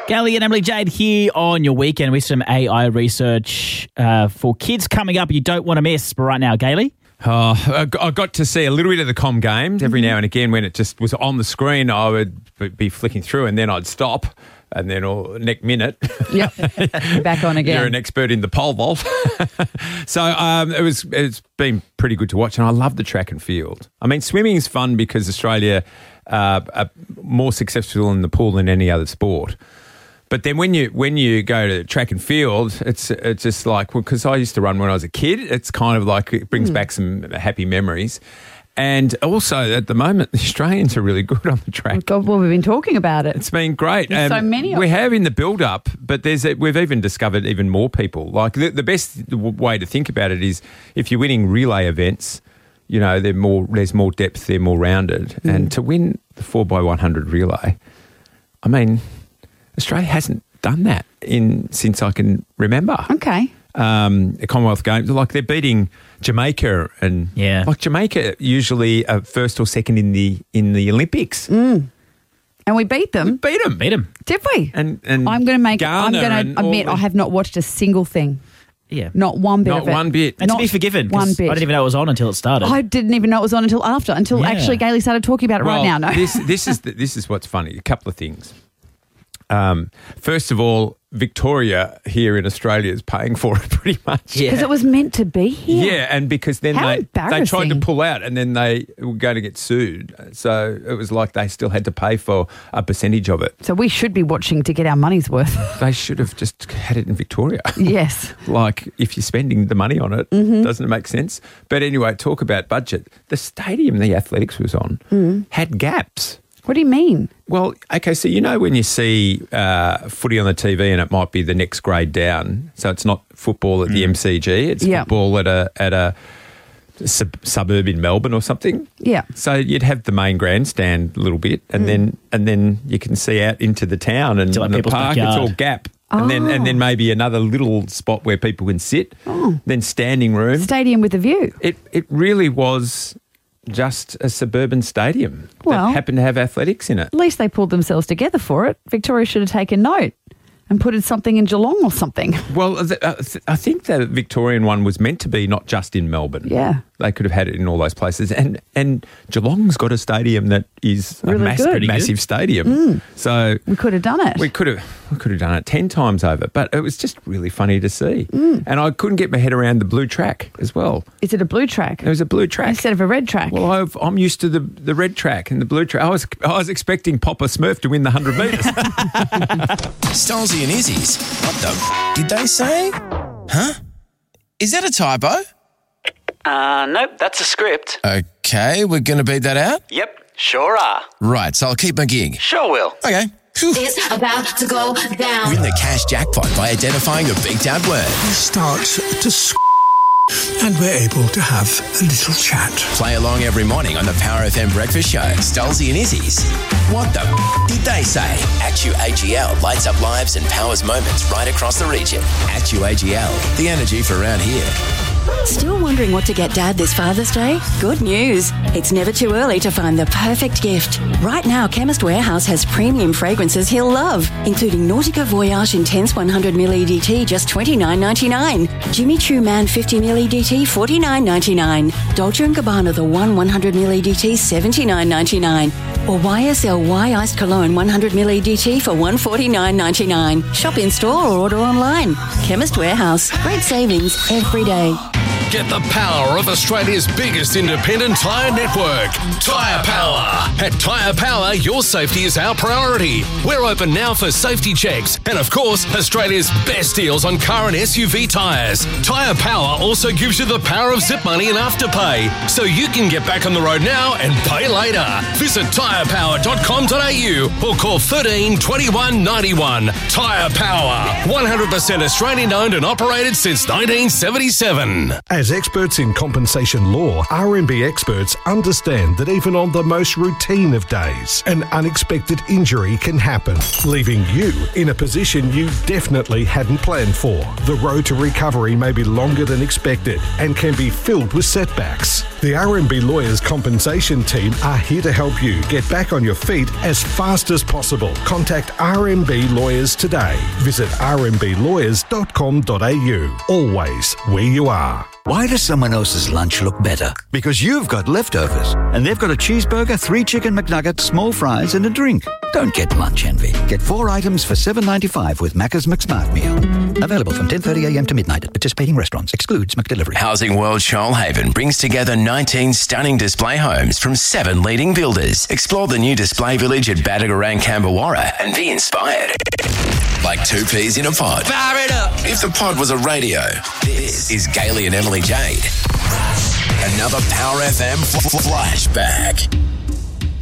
Gally and Emily Jade here on your weekend with some AI research for kids coming up you don't want to miss. But right now, Gailey? I got to see a little bit of the Com Games every now and again when it just was on the screen. I would be flicking through and then I'd stop and then next minute. Yep, back on again. You're an expert in the pole vault. So it's been pretty good to watch and I love the track and field. I mean, swimming is fun because Australia are more successful in the pool than any other sport. But then when you go to track and field, it's just like, because I used to run when I was a kid, it's kind of like it brings back some happy memories. And also at the moment, the Australians are really good on the track. Oh God, well, we've been talking about it. It's been great. There's so many of we them. have in the build-up, but we've even discovered even more people. Like the best way to think about it is if you're winning relay events, you know, there's more depth, they're more rounded. And to win the 4x100 relay, I mean, Australia hasn't done that since I can remember. Okay. The Commonwealth Games, like they're beating Jamaica and like Jamaica usually are first or second in the Olympics. And we beat them. Beat them. Did we? And I'm going Ghana to admit I have not watched a single thing. Yeah. Not one bit Not of it. one bit. And to be forgiven, 'cause one bit. I didn't even know it was on until it started. I didn't even know it was on until actually Gailey started talking about it right now. No. this is what's funny. A couple of things. First of all, Victoria here in Australia is paying for it pretty much. Because it was meant to be here. Yeah, and because then How they tried to embarrassing. pull out and then they were going to get sued. So it was like they still had to pay for a percentage of it. So we should be watching to get our money's worth. They should have just had it in Victoria. Yes. Like if you're spending the money on it, doesn't it make sense? But anyway, talk about budget. The stadium the athletics was on had gaps. What do you mean? Well, okay, so you know when you see footy on the TV and it might be the next grade down, so it's not football at the MCG, it's football at a suburb in Melbourne or something. Yeah. So you'd have the main grandstand a little bit, and then you can see out into the town and like the people's park. backyard. It's all gap, and then maybe another little spot where people can sit. Then standing room. Stadium with a view. It really was just a suburban stadium Well, that happened to have athletics in it. At least they pulled themselves together for it. Victoria should have taken note and put in something in Geelong or something. Well, I think the Victorian one was meant to be not just in Melbourne. Yeah. They could have had it in all those places. And Geelong's got a stadium that is Really a good. massive stadium. So We could have done it. we could have done it 10 times over. But it was just really funny to see. And I couldn't get my head around the blue track as well. Is it a blue track It was a blue track. instead of a red track? Well, I'm used to the red track and the blue track. I was expecting Papa Smurf to win the 100 metres. Stolzy and Izzy's. What the did they say? Huh? Is that a typo? Nope, that's a script. Okay, we're going to beat that out? Yep, sure are. Right, so I'll keep my gig. Sure will. Okay. Phew. It's about to go down. Win the cash jackpot by identifying a beat out word. Start to and we're able to have a little chat. Play along every morning on the Power FM Breakfast Show. Stolzy and Izzy's. What the did they say? ActuAGL lights up lives and powers moments right across the region. ActuAGL, the energy for around here. Still wondering what to get Dad this Father's Day? Good news. It's never too early to find the perfect gift. Right now, Chemist Warehouse has premium fragrances he'll love, including Nautica Voyage Intense 100ml EDT, just $29.99. Jimmy Choo Man 50ml EDT, $49.99. Dolce & Gabbana The One 100ml EDT, $79.99. Or YSL Y Iced Cologne 100ml EDT for $149.99. Shop in store or order online. Chemist Warehouse. Great savings every day. Get the power of Australia's biggest independent tyre network, Tyre Power. At Tyre Power, your safety is our priority. We're open now for safety checks and, of course, Australia's best deals on car and SUV tyres. Tyre Power also gives you the power of zip money and afterpay, so you can get back on the road now and pay later. Visit tyrepower.com.au or call 13 21 91. Tyre Power, 100% Australian owned and operated since 1977. As As experts in compensation law, RMB experts understand that even on the most routine of days, an unexpected injury can happen, leaving you in a position you definitely hadn't planned for. The road to recovery may be longer than expected and can be filled with setbacks. The RMB Lawyers Compensation Team are here to help you get back on your feet as fast as possible. Contact RMB Lawyers today. Visit rmblawyers.com.au. Always where you are. Why does someone else's lunch look better? Because you've got leftovers, and they've got a cheeseburger, 3 chicken McNuggets, small fries, and a drink. Don't get lunch envy. Get 4 items for $7.95 with Macca's McSmart Meal. Available from 10:30am to midnight at participating restaurants. Excludes McDelivery. Housing World Shoalhaven brings together 19 stunning display homes from 7 leading builders. Explore the new display village at Badagarang, Camberwarra and be inspired. Like 2 peas in a pod. Fire it up! If the pod was a radio, this is Gailey and Emily Jade. Another Power FM flashback.